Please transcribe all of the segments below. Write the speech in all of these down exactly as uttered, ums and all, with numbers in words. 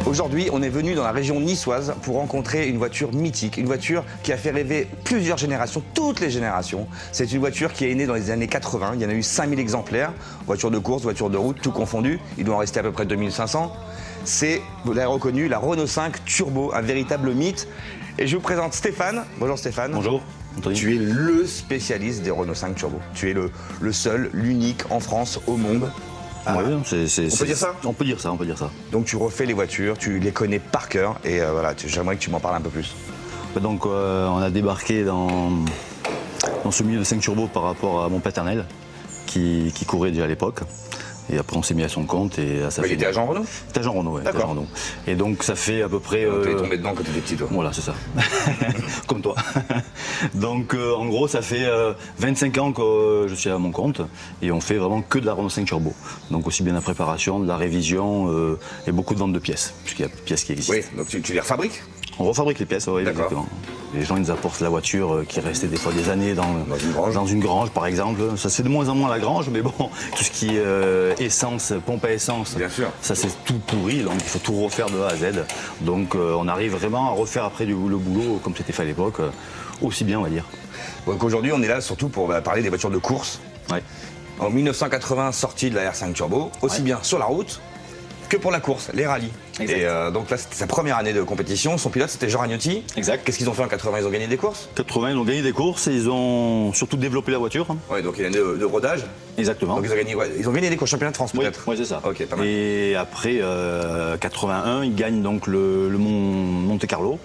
Aujourd'hui, on est venu dans la région niçoise pour rencontrer une voiture mythique, une voiture qui a fait rêver plusieurs générations, toutes les générations. C'est une voiture qui est née dans les années quatre-vingts, il y en a eu cinq mille exemplaires, voiture de course, voiture de route, tout confondu, il doit en rester à peu près deux mille cinq cents. C'est, vous l'avez reconnu, la Renault cinq Turbo, un véritable mythe. Et je vous présente Stéphane. Bonjour Stéphane. Bonjour. Anthony. Tu es le spécialiste des Renault cinq Turbo. Tu es le, le seul, l'unique en France, au monde. Ah, oui, c'est, c'est, on peut dire ça On peut dire ça, on peut dire ça. Donc tu refais les voitures, tu les connais par cœur et euh, voilà, j'aimerais que tu m'en parles un peu plus. Donc euh, on a débarqué dans, dans ce milieu de cinq Turbo par rapport à mon paternel qui, qui courait déjà à l'époque. Et après on s'est mis à son compte et ça Mais fait... il était agent Renault? Il était agent Renault, oui. D'accord. Et donc ça fait à peu près... On t'est euh... tombé dedans quand t'étais petit, toi. Voilà, c'est ça. Comme toi. Donc euh, en gros ça fait euh, vingt-cinq ans que euh, je suis à mon compte et on fait vraiment que de la Renault cinq Turbo. Donc aussi bien la préparation, de la révision euh, et beaucoup de ventes de pièces, puisqu'il y a des pièces qui existent. Oui, donc tu, tu les refabriques? On refabrique les pièces, oui, exactement. Les gens ils nous apportent la voiture qui restait des fois des années dans, dans, une, grange. dans une grange par exemple. Ça c'est de moins en moins la grange, mais bon, tout ce qui est euh, essence, pompe à essence, bien sûr. Ça c'est tout pourri, donc il faut tout refaire de A à Z. Donc euh, on arrive vraiment à refaire après du, le boulot comme c'était fait à l'époque, euh, aussi bien on va dire. Donc aujourd'hui on est là surtout pour bah, parler des voitures de course. Ouais. En mille neuf cent quatre-vingts, sortie de la R cinq Turbo, aussi ouais. bien sur la route que pour la course, les rallyes. Exact. Et euh, donc là, c'était sa première année de compétition. Son pilote, c'était Jean Ragnotti. Exact. Qu'est-ce qu'ils ont fait en quatre-vingts? Ils ont gagné des courses? quatre-vingts, ils ont gagné des courses et ils ont surtout développé la voiture. Ouais, donc il y a une année de, de rodage. Exactement. Donc ils ont gagné, ouais, ils ont gagné des courses championnats de France, peut-être? Oui, ouais, c'est ça. Ok, pas mal. Et après, euh, quatre-vingt-un, ils gagnent donc le, le Monte Carlo.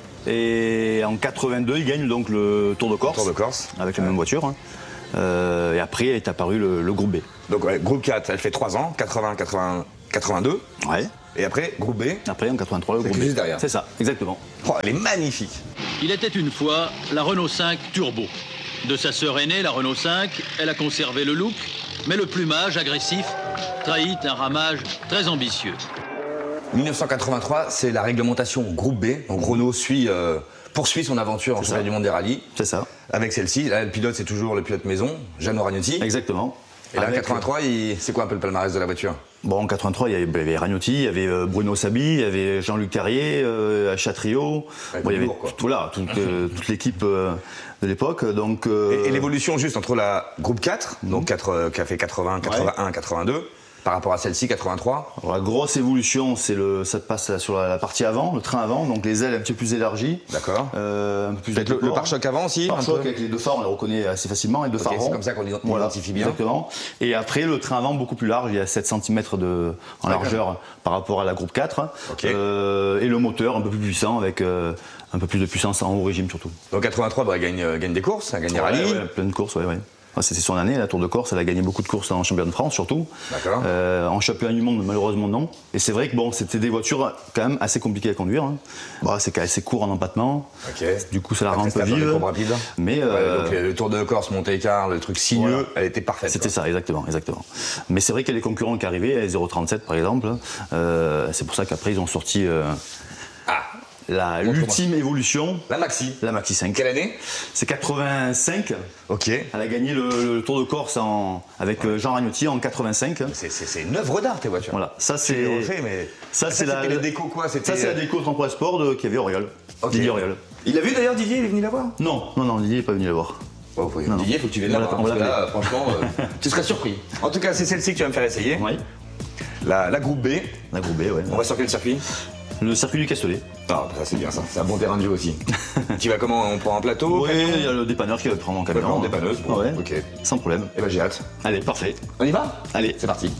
Et en quatre-vingt-deux, ils gagnent donc le Tour de Corse. Tour de Corse. Avec la ouais. même voiture. Hein. Euh, et après est apparu le, le groupe B. Donc ouais, groupe quatre, elle fait trois ans, quatre-vingts, quatre-vingts, quatre-vingt-deux. Ouais. Et après, groupe B. Après, en quatre-vingt-trois, le groupe B. Juste derrière. C'est ça, exactement. Oh, elle est magnifique. Il était une fois la Renault cinq Turbo. De sa sœur aînée, la Renault cinq, elle a conservé le look, mais le plumage agressif trahit un ramage très ambitieux. mille neuf cent quatre-vingt-trois, c'est la réglementation groupe B. Donc Renault suit, euh, poursuit son aventure en championnat du monde des rallyes. C'est ça. Avec celle-ci, là, le pilote, c'est toujours le pilote maison, Jeannot Ragnotti. Exactement. Et là, en quatre-vingt-trois, il... c'est quoi un peu le palmarès de la voiture? Bon, en quatre-vingt-trois, il y avait, il y avait Ragnotti, il y avait Bruno Sabi, il y avait Jean-Luc Carrier, euh, à Châtriot. Ouais, bon, il y avait lourd, tout, là, toute, euh, toute l'équipe euh, de l'époque. Donc, euh... Et, et l'évolution juste entre la groupe quatre, mmh. donc quatre, euh, qui a fait quatre-vingts, quatre-vingt-un, ouais. quatre-vingt-deux, par rapport à celle-ci, quatre-vingt-trois. Alors, la grosse évolution, c'est le, ça passe sur la, la partie avant, le train avant, donc les ailes un petit peu plus élargies. D'accord. Euh, un peu plus Peut-être le, le pare-choc avant aussi. Pare-choc avec les deux phares, on les reconnaît assez facilement, les deux okay, phares. C'est comme ça qu'on identifie voilà, bien. Exactement. Et après, le train avant beaucoup plus large, il y a sept centimètres de, en largeur okay. par rapport à la groupe quatre. Okay. Euh, et le moteur un peu plus puissant, avec euh, un peu plus de puissance en haut régime surtout. Donc quatre-vingt-trois, bah, elle gagne, euh, gagne des courses, elle gagne des ouais, rallyes. Ouais, plein de courses, ouais, ouais. C'était son année, la Tour de Corse, elle a gagné beaucoup de courses en championnat de France surtout. D'accord. Euh, en championnat du monde, malheureusement non. Et c'est vrai que bon, c'était des voitures quand même assez compliquées à conduire. Hein. Bon, c'est assez court en empattement. Okay. Du coup, ça la rend un peu vive. Rapide. Mais ouais, euh, donc, le Tour de Corse, Monte-Carlo, le truc sinueux, voilà. Elle était parfaite. C'était ça, exactement, exactement. Mais c'est vrai qu'il y a des concurrents qui arrivaient, zéro trente-sept par exemple. Euh, c'est pour ça qu'après ils ont sorti. Euh, ah. L'ultime évolution. La Maxi. La Maxi cinq. Quelle année? C'est quatre-vingt-cinq. Ok. Elle a gagné le, le Tour de Corse en, avec ouais. Jean Ragnotti en quatre-vingt-cinq. C'est une œuvre d'art tes voitures. Voilà. Ça c'est. Mais... Ça, ça c'est la, la déco quoi? Ça c'est la déco Tremplin Sport de qui avait Auriol. Okay. Didier Auriol. Il l'a vu d'ailleurs Didier, il est venu la voir? Non, non, non, Didier n'est pas venu la voir. Oh, oui. non, Didier, il faut que tu viennes la voir. Là, franchement, euh, tu serais surpris. En tout cas, c'est celle-ci que tu vas me faire essayer. Oui. La, la groupe B. La groupe B, ouais. On va sur quel circuit? Le circuit du Castellet. Ah, ça c'est bien ça, c'est un bon terrain de jeu aussi. Tu vas comment? On prend un plateau? Oui, il y a le dépanneur qui va te prendre en camion. D'accord, dépanneuse, bon, ouais. Ok. Sans problème. Et ben j'ai hâte. Allez, parfait. On y va? Allez, c'est parti.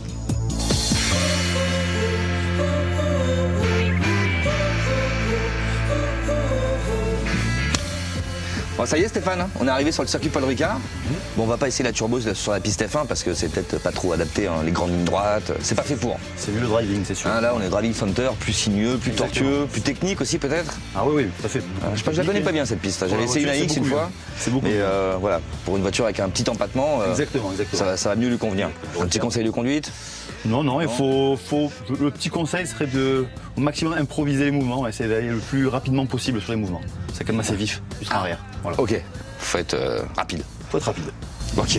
Bon, ça y est Stéphane, on est arrivé sur le circuit Paul Ricard. Mmh. Bon, on va pas essayer la turbo sur la piste F un parce que c'est peut-être pas trop adapté, hein, les grandes lignes droites, c'est pas fait pour. C'est mieux le driving, c'est sûr. Hein, là, on est driving center, plus sinueux, plus Exactement. tortueux, plus technique aussi peut-être. Ah oui, oui, tout à fait. Euh, je sais pas, je la connais pas bien cette piste. J'avais essayé une A X une fois. C'est beaucoup. Mais euh, voilà, pour une voiture avec un petit empattement, euh, exactement, exactement. Ça, va, ça va mieux lui convenir. Un petit conseil de conduite? Non, non, il faut, faut. Le petit conseil serait de au maximum improviser les mouvements, essayer d'aller le plus rapidement possible sur les mouvements. C'est quand même assez vif, du train arrière. Voilà. Ok. Faut être euh, rapide. Faut être rapide. Ok.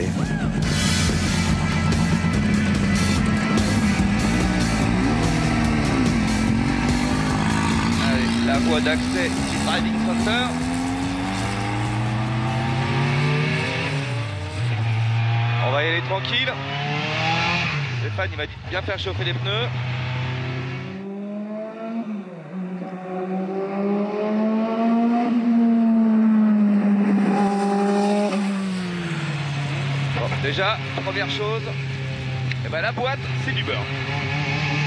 la voie d'accès du Driving Center. On va y aller tranquille. Stéphane, il m'a dit de bien faire chauffer les pneus. Bon, déjà, première chose, eh ben, la boîte, c'est du beurre.